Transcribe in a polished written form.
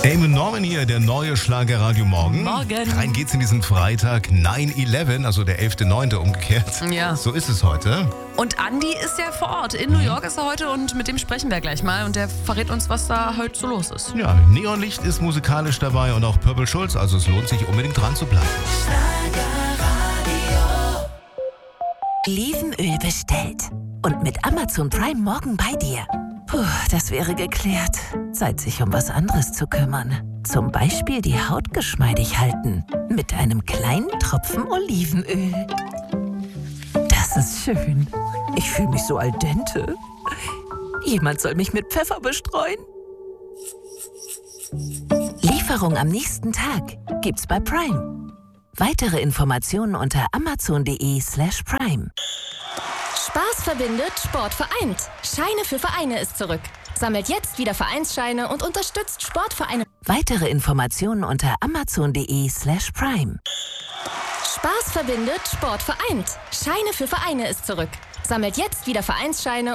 Eamon Norman hier, der neue Schlagerradio Morgen. Morgen. Rein geht's in diesen Freitag 9/11, also der 11.9. umgekehrt. Ja. So ist es heute. Und Andi ist ja vor Ort. In New York ist er heute und mit dem sprechen wir gleich mal. Und der verrät uns, was da heute so los ist. Ja, Neonlicht ist musikalisch dabei und auch Purple Schulz, also es lohnt sich unbedingt dran zu bleiben. Olivenöl bestellt. Und mit Amazon Prime morgen bei dir. Puh, das wäre geklärt. Zeit, sich um was anderes zu kümmern. Zum Beispiel die Haut geschmeidig halten. Mit einem kleinen Tropfen Olivenöl. Das ist schön. Ich fühle mich so al dente. Jemand soll mich mit Pfeffer bestreuen. Lieferung am nächsten Tag gibt's bei Prime. Weitere Informationen unter amazon.de/prime. Spaß verbindet, Sport vereint. Scheine für Vereine ist zurück. Sammelt jetzt wieder Vereinsscheine und unterstützt Sportvereine. Weitere Informationen unter amazon.de/prime. Spaß verbindet, Sport vereint. Scheine für Vereine ist zurück. Sammelt jetzt wieder Vereinsscheine